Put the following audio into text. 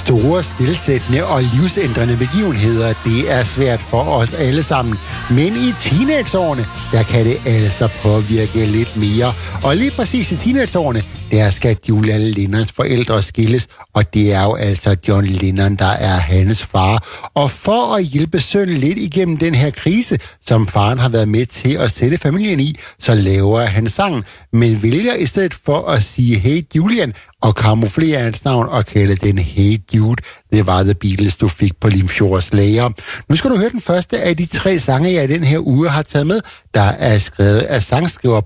Store, skelsættende og livsændrende begivenheder, det er svært for os alle sammen. Men i teenageårene, der kan det altså påvirke lidt mere. Og lige præcis i teenageårene, der skal Julia Lennons forældre skilles, og det er jo altså John Lennon, der er hans far. Og for at hjælpe sønnen lidt igennem den her krise, som faren har været med til at sætte familien i, så laver han sangen, men vælger i stedet for at sige Hey Julian og kamuflere hans navn og kalde den Hey Jude. Det var The Beatles, du fik på Limfjords Lager. Nu skal du høre den første af de 3 sange, jeg i den her uge har taget med, der er skrevet af sangskriver